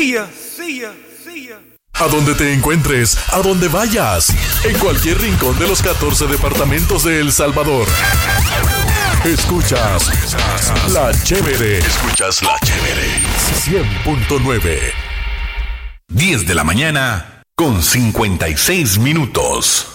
A donde te encuentres, a donde vayas, en cualquier rincón de los 14 departamentos de El Salvador. Escuchas La Chévere. Escuchas La Chévere. 100.9. 10 de la mañana con 56 minutos.